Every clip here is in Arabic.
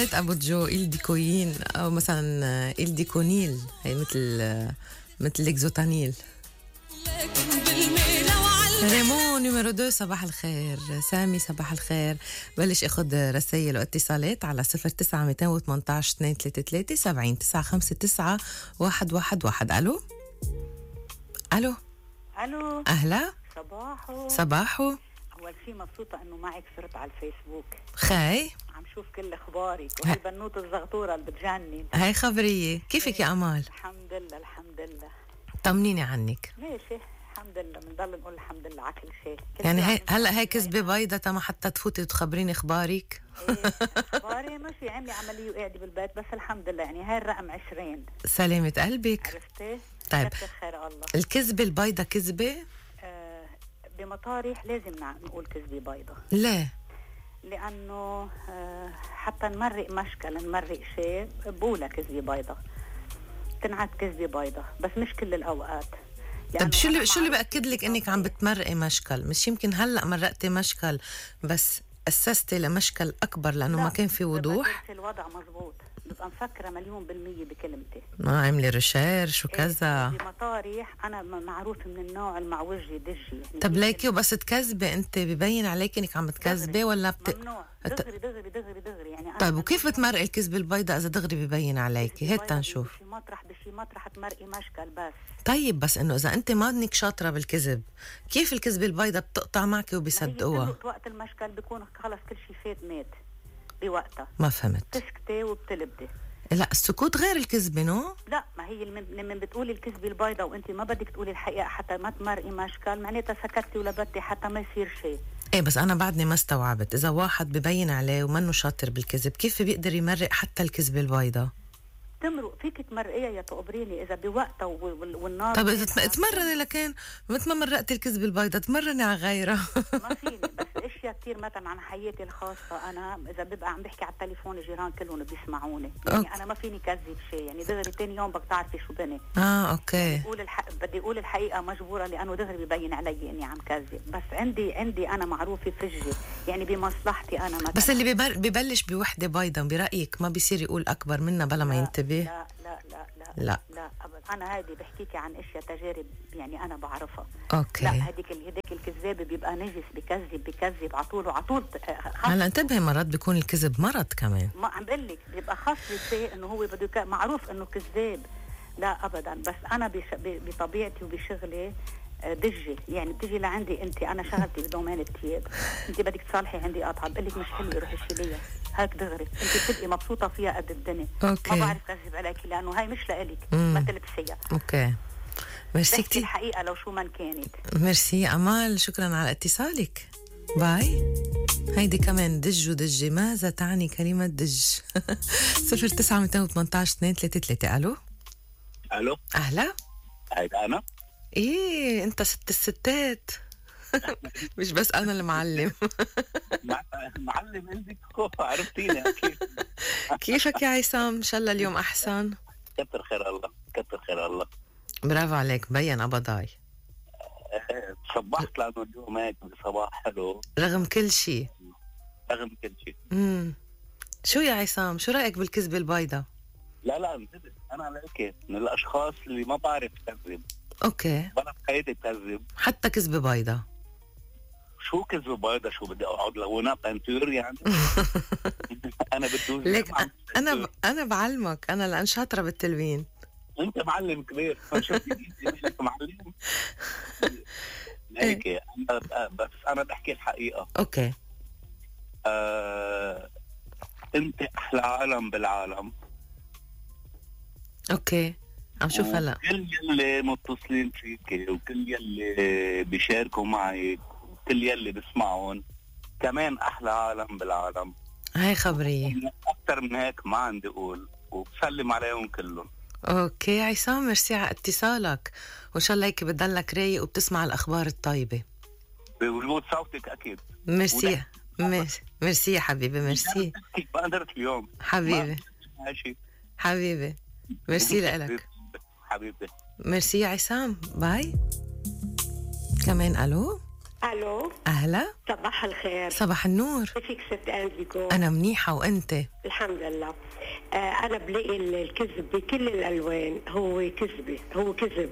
بيت ابو جو الديكوين او مثلا الديكونيل، هي مثل الاكزوتانيل. ريمو نيميرو 2 صباح الخير. سامي صباح الخير. بلش اخذ رسائل واتصالات على 09 218 233 70 959 111. الو الو الو اهلا صباحو. صباحو. اول شيء مبسوطه انه معك صرت على الفيسبوك. خاي عم شوف كل اخبارك وهي البنوت الزغطوره اللي بتجنن. هاي خبريه. كيفك يا امال؟ الحمد لله الحمد لله. طمنيني عنك. ماشي الحمد لله، بنضل نقول الحمد لله على كل شيء. يعني هلا هي كذبه بيضة تما حتى تفوتي وتخبريني اخبارك. ايه اخباري ماشي، عامله عمليه وقاعده بالبيت بس الحمد لله. يعني هاي الرقم 20. سلامة قلبك. عرفتي؟ طيب كتر خير الله. الكذبه البيضة كذبه؟ بمطارح لازم نقول كذبه بيضة. ليه؟ لانه حتى نمرق مشكل نمرق شيء بقولها كذبه بيضة، تنعد كذبه بيضة بس مش كل الاوقات. طب شو اللي باكد لك انك عم بتمرقي مشكل؟ مش يمكن هلا مرقتي مشكل بس اسستي لمشكل اكبر لانه ما كان في وضوح؟ الوضع مزبوط، ببقى مفكره 100% بكلمتي. ما عامله ريشيرش وكذا. بمطارح انا معروف من النوع المعوجي دجي. يعني طب ليكي وبس تكذبي انت ببين عليك انك عم تكذبي ولا ممنوع دغري دغري دغري دغري. يعني أنا طيب وكيف بتمرقي الكذبه البيضاء اذا دغري ببين عليكي؟ هيك تنشوف. بشي مطرح تمرقي مشكل بس. طيب بس انه اذا انت ما انك شاطره بالكذب، كيف الكذبه البيضاء بتقطع معك وبيصدقوها؟ وقت المشكل بيكون خلص كل شيء فات مات بوقتها. ما فهمت. تسكتي وبتلبدي. لا السكوت غير الكذبه نو؟ لا ما هي لما بتقولي الكذبه البيضاء وانت ما بدك تقولي الحقيقه حتى ما تمرقي مشكل، معناتها سكتي ولبدتي حتى ما يصير شيء. ايه بس انا بعدني ما استوعبت، اذا واحد ببين عليه ومنه شاطر بالكذب كيف بيقدر يمرق حتى الكذبه البيضاء؟ تمرق فيك تمرقيها يا تقبريني اذا بوقتها والنار. طب اذا تمرني لكن مثل ما مرقتي الكذبه البيضاء تمرني على غيرها. ما فيني بس اشياء كثير مثلا عن حياتي الخاصه. انا اذا ببقى عم بحكي على التليفون الجيران كلهم بيسمعوني. يعني انا ما فيني كذب شيء. يعني دغري ثاني يوم بدك تعرفي شو بني. اوكي. بدي اقول الحقيقه مجبوره لانه دغري ببين علي اني عم كذب. بس عندي انا معروفه فجه، يعني بمصلحتي انا مثلا. بس اللي ببلش بوحده بيضة برايك ما بيصير يقول اكبر منها بلا ما ينتبه؟ لا لا لا لا لا, لا أبدا. انا هذه بحكيكي عن اشياء تجارب يعني انا بعرفها. اوكي. لا هذيك الكذاب بيبقى نجس، بكذب على طول هلا انتبهي مرات بيكون الكذب مرض كمان. ما عم بقول لك بيبقى خاص بشيء انه هو بده معروف انه كذاب. لا ابدا. بس انا بطبيعتي وبشغلي دجي. يعني بتجي لعندي انت، انا شغلتي بدومين الثياب، انت بدك تصالحي عندي قطعه بقول لك مش حلوه روحي شيليها هيك دغري. انت بتبقي مبسوطه فيها قد الدنيا. أوكي. ما بعرف كذب عليكي لانه هاي مش لإلك ما تلبسيها. اوكي ميرسي كتير. الحقيقه لو شو ما كانت. ميرسي امال، شكرا على اتصالك. باي. هيدي كمان دج ودجي. ماذا تعني كلمة دج؟ 09 218 233. الو الو اهلا. هيدا انا. ايه انت ست الستات. مش بس انا المعلم. معلم عندك عرفتيني اكيد. كيفك يا عصام؟ ان شاء الله اليوم احسن. كتر خير الله كتر خير الله. برافو عليك بين ابضاي. صبحت لانه اليوم هيك صباح حلو رغم كل شيء. رغم كل شيء. شو يا عصام شو رايك بالكذبه البيضاء؟ لا انتبه، انا عليك من الاشخاص اللي ما بعرف كذب. اوكي. ولا بحياتي بكذب حتى كذبه بيضاء. شو كذبه بيضاء؟ شو بدي اقعد لونها بانتور يعني؟ انا بدي ليك انا بعلمك انا لان شاطره بالتلوين. انت معلم كبير. انت معلم. هيك بس انا بحكي الحقيقه. اوكي. انت احلى عالم بالعالم. اوكي عم شوف هلا كل يلي متصلين فيك وكل يلي بيشاركوا معك وكل يلي بسمعهم كمان احلى عالم بالعالم. هاي خبريه. اكثر من هيك ما عندي اقول، وبسلم عليهم كلهم. اوكي عصام ميرسي على اتصالك، وان شاء الله هيك بتضلك رايق وبتسمع الاخبار الطيبه. بوجود صوتك اكيد. ميرسي ميرسي يا حبيبي. ميرسي. ما قدرت اليوم حبيبي. ماشي حبيبي ميرسي لك حبيبي. ميرسي يا عصام. باي. كمان الو الو، أهلا. صباح الخير. صباح النور. كيفك ست أنجيكو؟ أنا منيحة وأنت؟ الحمد لله. أنا بلاقي الكذب بكل الألوان هو كذب.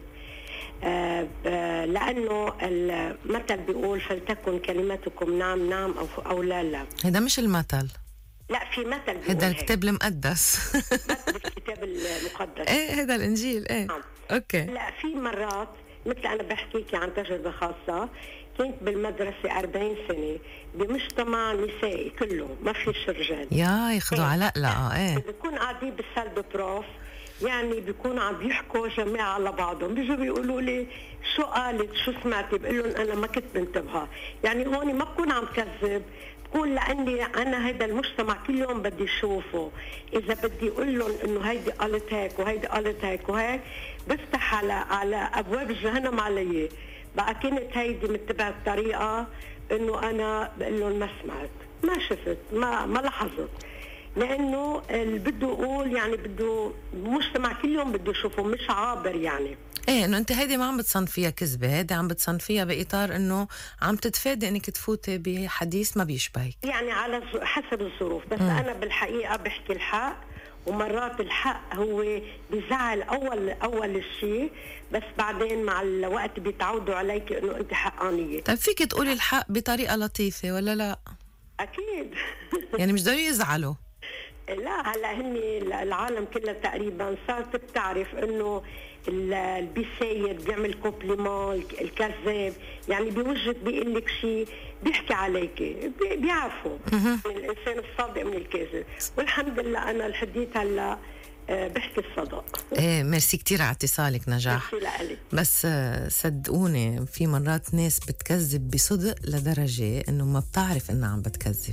لأنه المثل بيقول فلتكن كلمتكم نعم نعم أو لا لا. هذا مش المثل، لا في مثل بيقول هذا الكتاب المقدس. الكتاب المقدس. ايه هذا الإنجيل. ايه اوكي. لا في مرات مثل أنا بحكيكي عن تجربة خاصة. كنت بالمدرسة 40 سنة بمجتمع نسائي كله ما في رجال. يا ياخذوا على لا بيكون قاعدين بالسال بروف، يعني بيكونوا عم بيحكوا جماعة على بعضهم، بيجوا بيقولوا لي شو قالت شو سمعتي، بقول لهم أنا ما كنت منتبهة. يعني هون ما بكون عم كذب، بكون لأني أنا هيدا المجتمع كل يوم بدي أشوفه. إذا بدي أقول لهم إنه هيدي قالت هيك وهيدي قالت هيك وهيك، بفتح على أبواب جهنم علي. بقى كنت هيدي متبعة الطريقة إنه أنا بقول لهم ما سمعت ما شفت ما لاحظت، لأنه اللي بده يقول يعني بده مجتمع كل يوم بده يشوفه مش عابر. يعني ايه انه انت هيدي ما عم بتصنفيها كذبة، هيدي عم بتصنفيها بإطار انه عم تتفادي انك تفوتي بحديث ما بيشبهك، يعني على حسب الظروف. بس أنا بالحقيقة بحكي الحق، ومرات الحق هو بيزعل أول الشيء، بس بعدين مع الوقت بيتعودوا عليك إنه أنت حقانية. طيب فيك تقولي الحق بطريقة لطيفة ولا لا؟ أكيد. يعني مش ضروري يزعلوا. لا هلا هن العالم كلها تقريبا صارت بتعرف انه البيسايد بيعمل كومبليمون، الكذاب يعني بوجهك بيقول لك شيء بيحكي عليك، بيعرفوا الانسان الصادق من الكاذب. والحمد لله انا لحديت هلا بحكي الصدق. ايه ميرسي كتير على اتصالك نجاح. بس صدقوني في مرات ناس بتكذب بصدق لدرجة انه ما بتعرف انها عم بتكذب،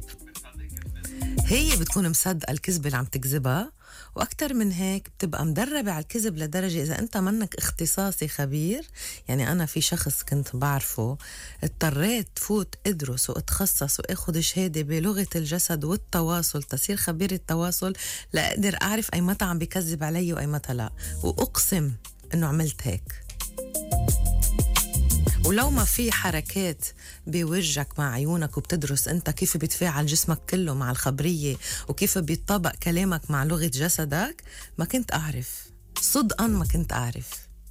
هي بتكون مصدقة الكذبة اللي عم تكذبها، وأكتر من هيك بتبقى مدربة على الكذب لدرجة إذا أنت منك اختصاصي خبير. يعني أنا في شخص كنت بعرفه اضطريت فوت أدرس وأتخصص وأخذ شهادة بلغة الجسد والتواصل تصير خبير التواصل لأقدر أعرف أي متى عم بكذب علي وأي متى لا، وأقسم أنه عملت هيك. ولو ما في حركات بوجهك مع عيونك وبتدرس انت كيف بيتفاعل جسمك كله مع الخبرية وكيف بيطبق كلامك مع لغة جسدك، ما كنت أعرف صدقا، ما كنت أعرف.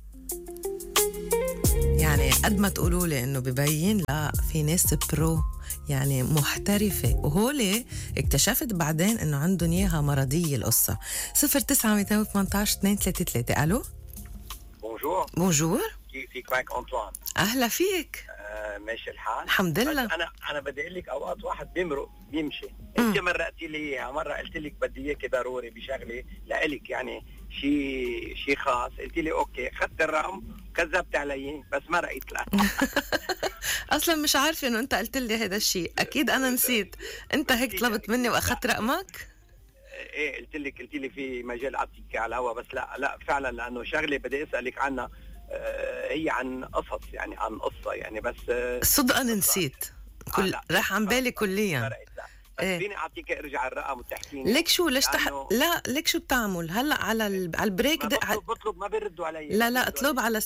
يعني قد ما تقولوا لي انه ببين، لا في ناس برو يعني محترفة، وهولي اكتشفت بعدين انه عندهم اياها مرضية القصة. 09-218-233. الو بونجور. كيفك؟ معك أنطوان. أهلا فيك. ماشي الحال؟ الحمد لله. أنا بدي أقول لك أوقات واحد بيمرق بيمشي. أنت مرقتي لي إياها مرة، قلت لك بدي إياكي ضروري بشغلة لإلك، يعني شيء خاص، قلت لي أوكي، خدت الرقم كذبت علي بس ما رأيت لك. أصلا مش عارفة إنه أنت قلت لي هذا الشيء، أكيد أنا نسيت. أنت هيك طلبت مني وأخذت رقمك؟ إيه قلت لي في مجال أعطيك على الهوا، بس لا فعلا لأنه شغلة بدي أسألك عنها. هي عن قصص، يعني عن قصة يعني، بس صدقا نسيت. راح عن بالي كليا. فيني اعطيك ارجع الرقم وتحكيني ليك شو ليش لا ليك شو بتعمل هلا على البريك؟ بطلب ما بيردوا علي. لا اطلب على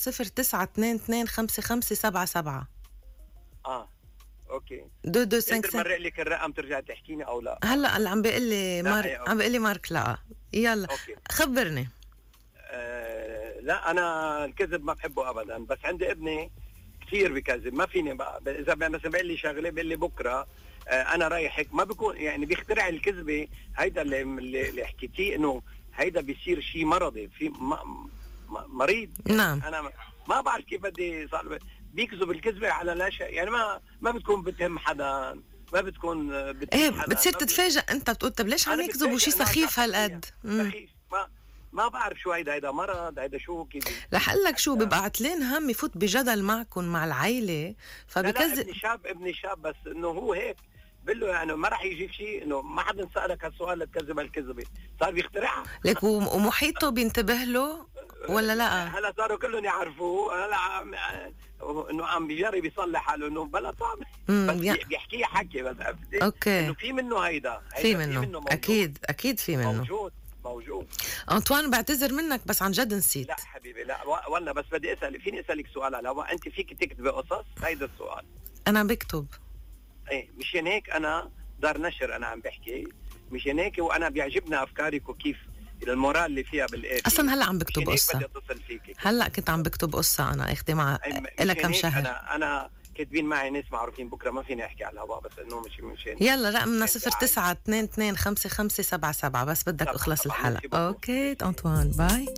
09225577. اوكي دو 5 مرق لك الرقم ترجع تحكيني او لا؟ هلا اللي عم بيقول لي عم بيقول لي مارك لا. يلا أوكي. خبرني. لا انا الكذب ما بحبه ابدا، بس عندي ابني كثير بكذب، ما فيني بقى اذا مثلا بيقول لي شغله بيقول لي بكره انا رايح هيك، ما بيكون يعني بيخترع الكذبه. هيدا اللي حكيتيه انه هيدا بيصير شيء مرضي في مريض. نعم. انا ما بعرف كيف بدي صار بيكذب الكذبه على لا شيء، يعني ما بتكون بتهم حدا، ما بتكون بتهم حدا. بتصير تتفاجئ انت بتقول طب ليش عم يكذبوا شيء سخيف هالقد؟ سخيف ما بعرف شو هيدا مرض، هيدا شو كذا. رح اقول لك شو، بيبقى عتلان هم يفوت بجدل معكم مع العائله فبكذب. ابني شاب بس انه هو هيك بقول له يعني ما راح يجيك شيء، انه ما حدا سالك هالسؤال لتكذب هالكذبه، صار بيخترعها لك. ومحيطه بينتبه له ولا لا؟ هلا صاروا كلهم يعرفوه، هلا انه عم بيجرب يصلح حاله انه بلا طعم، بس بيحكيها حكي بس اوكي انه في منه هيدا في منه اكيد في منه موجود. أنطوان بعتذر منك بس عن جد نسيت. لا حبيبي لا والله، بس بدي فيني اسالك سؤال على انت فيك تكتبي قصص؟ هيدا السؤال. انا بكتب. ايه مشان هيك انا دار نشر، انا عم بحكي مشان هيك، وانا بيعجبنا افكارك وكيف المورال اللي فيها بالاخر. اصلا هلا عم بكتب قصه، بدي اتصل فيك. هلا كنت عم بكتب قصه انا اختي مع لها كم شهر. انا كاتبين معي ناس معروفين، بكره ما فيني احكي على الهواء، بس انه مش يلا رقمنا 0922555577 بس بدك اخلص الحلقه. اوكي انطوان باي.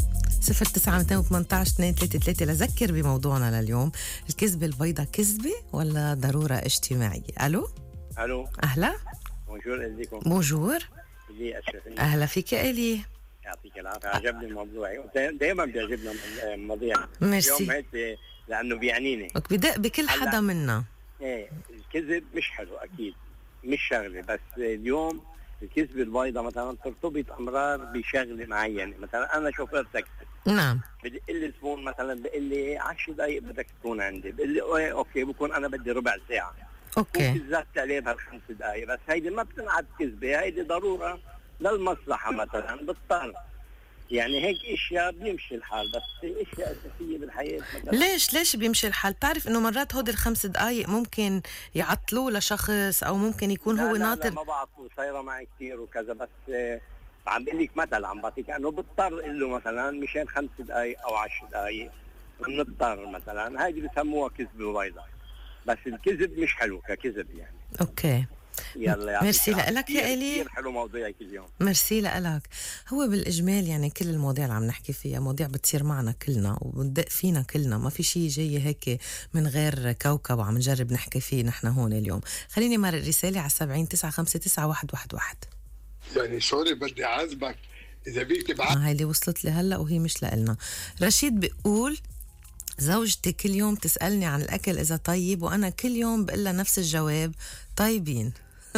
092218 لذكر بموضوعنا لليوم، الكذبه البيضاء كذبه ولا ضروره اجتماعيه؟ الو اهلا. بونجور ازيكم؟ بونجور. لي اشرف. اهلا فيك يا الي. يعطيك العافيه. عجبني الموضوع، دائما بيعجبنا المواضيع. ميرسي. اليوم هيك لانه بيعنيني بدق بكل حدا منا. ايه الكذب مش حلو اكيد، مش شغله، بس اليوم الكذبه البيضاء مثلا ترتبط امرار بشغله معينه. مثلا انا شوفير تاكسي، نعم، بدي لي الفون مثلا بقول لي 10 دقائق بدك تكون عندي، بقول لي اوكي بكون انا بدي ربع ساعه. اوكي زدت عليه بهالخمس دقائق، بس هيدي ما بتنعد كذبه، هيدي ضروره للمصلحه مثلا، بضطر يعني هيك اشياء بيمشي الحال، بس اشياء اساسيه بالحياه مثلا. ليش بيمشي الحال؟ بتعرف انه مرات هودي الخمس دقائق ممكن يعطلوه لشخص، او ممكن يكون هو ناطر. لا ما بعرفوا، صايره معي كثير وكذا، بس عم بقول لك مثل، عم بعطيك انه بضطر اقول له مثلا مشان 5 دقائق او 10 دقائق بنضطر مثلا، هيدي بسموها كذبه بيضاء، بس الكذب مش حلو ككذب يعني. اوكي يلا ميرسي لك يا إلي. كثير حلو موضوعك اليوم. ميرسي لك. هو بالإجمال يعني كل المواضيع اللي عم نحكي فيها مواضيع بتصير معنا كلنا وبندق فينا كلنا، ما في شيء جاي هيك من غير كوكب وعم نجرب نحكي فيه نحن هون اليوم. خليني مرق رسالة على 70-959-111. يعني سوري بدي أعذبك إذا بيك هاي اللي وصلت لي هلأ وهي مش لإلنا. رشيد بيقول زوجتي كل يوم تسألني عن الأكل إذا طيب، وأنا كل يوم بقول لها نفس الجواب، طيبين.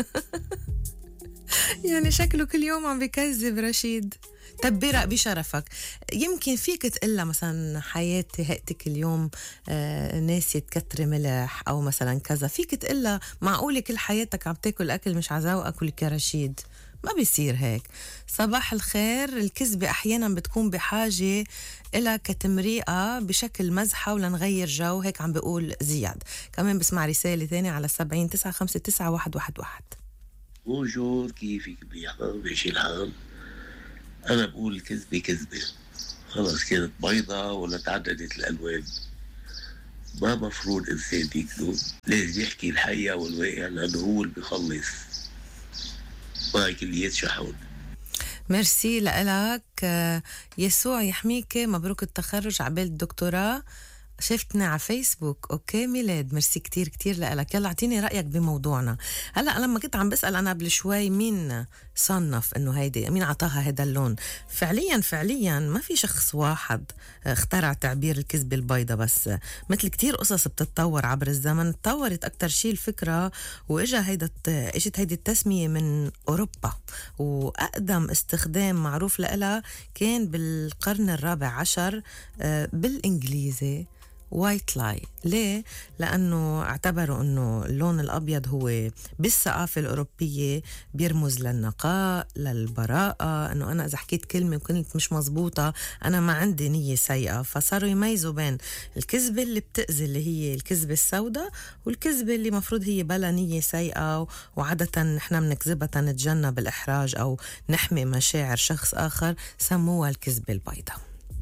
يعني شكله كل يوم عم بيكذب رشيد. تبرق بشرفك. يمكن فيك تقلها مثلا حياتي هقتك اليوم ناسي تكتري ملح أو مثلا كذا، فيك تقلها معقولة كل حياتك عم تاكل أكل مش عذوقك ولك يا رشيد؟ ما بيصير هيك. صباح الخير. الكذبة أحيانا بتكون بحاجة إلى كتمريقة بشكل مزحة ولنغير جو، هيك عم بيقول زياد. كمان بسمع رسالة ثانية على 70-959-111. بونجور، كيفك بيحضر بيشي الحال؟ أنا بقول كذبة كذبة، خلص كانت بيضة ولا تعددت الألوان. ما مفروض إنسان يكذب، لازم يحكي الحقيقة والواقع لأنه هو اللي بيخلص. معك اللي يتشحون. ميرسي لك. يسوع يحميك، مبروك التخرج عبال الدكتوراه، شفتني على فيسبوك. اوكي ميلاد، ميرسي كتير كتير لك. يلا اعطيني رايك بموضوعنا. هلا لما كنت عم بسال انا قبل شوي مين صنف انه هيدي، مين عطاها هذا اللون، فعليا ما في شخص واحد اخترع تعبير الكذبه البيضاء، بس مثل كتير قصص بتتطور عبر الزمن. تطورت اكتر شيء الفكره اجت هيدي التسميه من اوروبا، واقدم استخدام معروف لها كان بالقرن الرابع عشر بالانجليزي وايت لاي. ليه؟ لأنه اعتبروا أنه اللون الأبيض هو بالثقافة الأوروبية بيرمز للنقاء، للبراءة، أنه أنا إذا حكيت كلمة وكنت مش مزبوطة أنا ما عندي نية سيئة. فصاروا يميزوا بين الكذبة اللي بتأذي اللي هي الكذبة السوداء، والكذبة اللي مفروض هي بلا نية سيئة، وعادة نحن بنكذبها تنتجنب الإحراج أو نحمي مشاعر شخص آخر، سموها الكذبة البيضاء.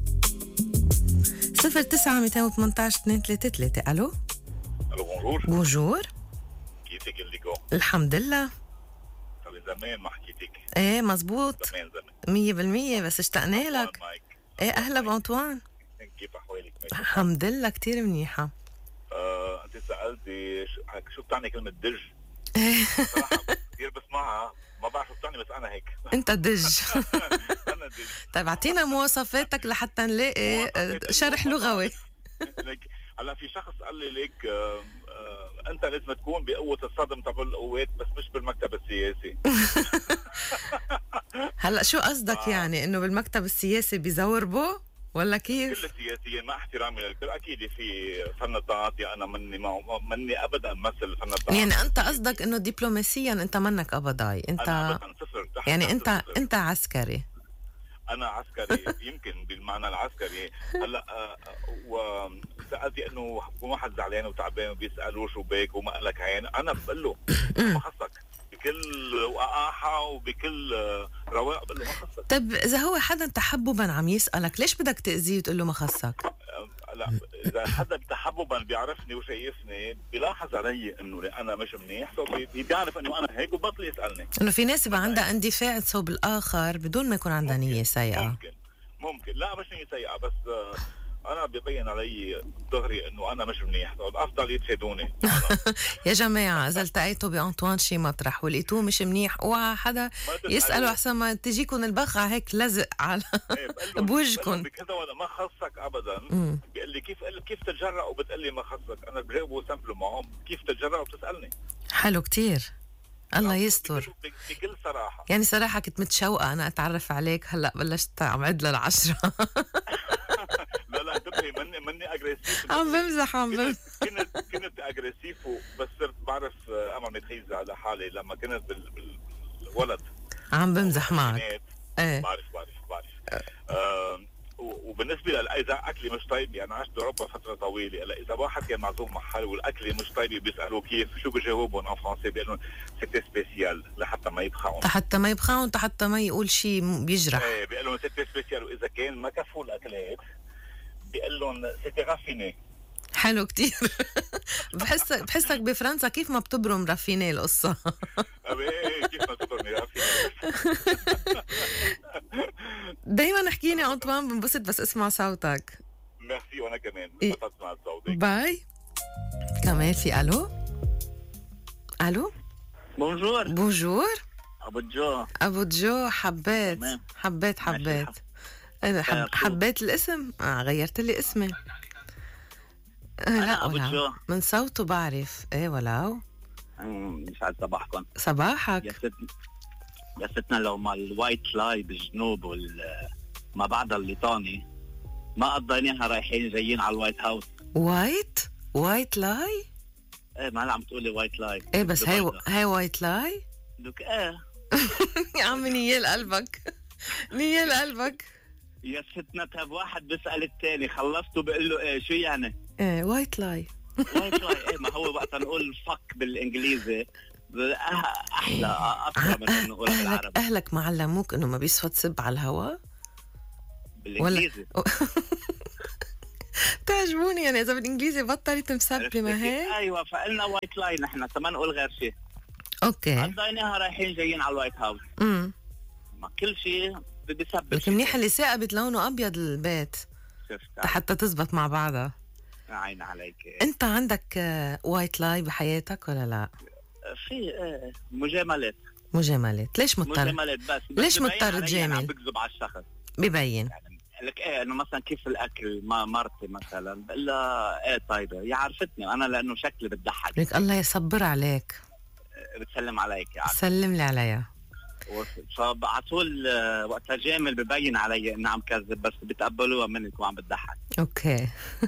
09-218-233. ألو بونجور. بونجور. كيفك الليكو؟ الحمد لله. طب زمان ما حكيتك. ايه مزبوط زمان 100%، بس اشتقنا لك. ايه اهلا بانطوان. كيف احوالك؟ الحمد لله كتير منيحة. انت سألتي شو بتعني كلمة دج؟ صراحة كثير بسمعها ما بعرف شو بتعني، بس انا هيك. انت دج. انا دج. طيب اعطينا مواصفاتك لحتى نلاقي شرح لغوي. هلا في شخص قال لي ليك انت لازم تكون بقوة الصدم تبع القوات، بس مش بالمكتب السياسي. هلا شو قصدك يعني انه بالمكتب السياسي بيزوربوا ولا كيف؟ كل السياسيين مع احترامي للكل، اكيد في فنطات، يا انا مني ابدا مثل فنطات. يعني انت قصدك انه دبلوماسيا انت منك ابداي، انت أنا صفر. يعني صفر. انت عسكري. انا عسكري يمكن بالمعنى العسكري. هلا سالتي انه بكون واحد زعلان وتعبان وبيسالوه شو بك وما قالك عين، انا بقول له ما خصك، بكل وقاحه وبكل رواق بقول له ما خصك. طب اذا هو حدا تحببا عم يسالك ليش بدك تاذيه وتقول له ما خصك؟ لا اذا حدا تحببا بيعرفني وشايفني بيلاحظ علي انه انا مش منيح، بيعرف انه انا هيك وبطل يسالني. انه في ناس يبقى عندها اندفاع صوب الاخر بدون ما يكون عندها نيه سيئه. ممكن لا مش نيه سيئه، بس انا بيبين علي دغري انه انا مش منيح، الافضل يتفادوني. يا جماعه اذا التقيتوا بانطوان شي مطرح ولقيتوه مش منيح اوعى حدا يسالوا احسن ما تجيكم البخعه هيك لزق على بوجهكم. بكذا ولا ما خصك ابدا. بيقول لي كيف تتجرأ وبتقول لي ما خصك؟ انا بجاوبه سامبل معهم كيف تتجرأ وبتسالني. حلو كتير، الله يستر. بكل صراحه يعني صراحه كنت متشوقه انا اتعرف عليك، هلا بلشت عم عد لل10. لا دبي مني اجريسيف، عم بمزح كنت اجريسيف بس صرت بعرف اعمل متخيز على حالي لما كنت بالولد. عم بمزح معك. ايه بعرف وبالنسبه اذا اكلي مش طيب، يعني عشت باوروبا فتره طويله، هلا اذا واحد كان معزوم محل والاكل مش طيب بيسالوه كيف، شو بجاوبهم ان فرنسي؟ بيقولوا سيتي سبيسيال لحتى ما يبخعون، حتى ما يقول شيء بيجرح. ايه بيقول لهم سيتي سبيسيال، واذا كان ما كفوا الاكلات بيقول لهم سيتي رافيني. حلو كتير. بحسك بفرنسا كيف ما بتبرم رافيني القصه. ايه كيف ما تبرم رافيني. دايما احكيني أنطوان، بنبسط بس اسمع صوتك. ميرسي وانا كمان بنبسط اسمع صوتك. باي. كمان في الو بونجور ابو جو حبيت الاسم. غيرت لي اسمي. لا ابو جو من صوته بعرف. ايه ولو يسعد صباحكم. صباحك يا ستنا. لو ما الوايت لاي بالجنوب ما بعد الليطاني ما قضيناها رايحين جايين على الوايت هاوس. وايت لاي؟ ايه ما عم تقولي وايت لاي. ايه بس هاي وايت لاي؟ دوك ايه. يا عمي نيال قلبك. يا ستنا. طب واحد بيسأل الثاني خلصته بقول له ايه شو يعني؟ ايه وايت لاي. ايه ما هو وقت نقول فك بالانجليزي احلى اكثر من انه نقولها بالعربي. اهلك ما علموك انه ما بيسوى تسب على الهواء بالانجليزي؟ تعجبوني يعني اذا بالانجليزي بطلت مسبه ما هيك. ايوه فقلنا وايت لاين نحن ما نقول غير شيء. اوكي قضيناها رايحين جايين على الوايت هاوس. ما كل شيء بيسبب. لكن منيح اللي ثاقبت لونه ابيض البيت حتى تزبط مع بعضها. عين عليك. انت عندك وايت لاي بحياتك ولا لا؟ في مجاملات. ليش مضطر؟ مجاملات بس ليش مضطر تجامل؟ عم بكذب على الشخص. ببين يعني لك ايه انه مثلا كيف الاكل مرتي مثلا بقول لها ايه طيبه، هي عرفتني انا لانه شكلي بتضحك. لك الله يصبر عليك. بتسلم عليك يا عم. سلم لي عليها. فعلى طول وقت جامل ببين علي انه عم كذب، بس بتقبلوها منك وعم بتضحك. اوكي.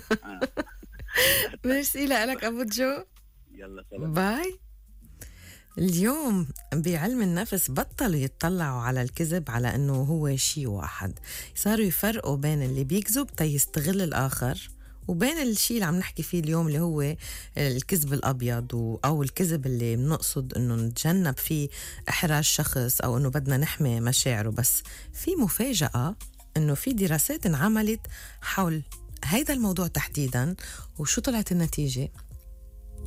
ميرسي لك ابو جو. يلا سلام. باي. اليوم بعلم النفس بطلوا يتطلعوا على الكذب على انه هو شيء واحد، صاروا يفرقوا بين اللي بيكذب تيستغل الاخر وبين الشيء اللي عم نحكي فيه اليوم اللي هو الكذب الابيض او الكذب اللي بنقصد انه نتجنب فيه احراج شخص او انه بدنا نحمي مشاعره. بس في مفاجأة انه في دراسات انعملت حول هيدا الموضوع تحديدا، وشو طلعت النتيجة؟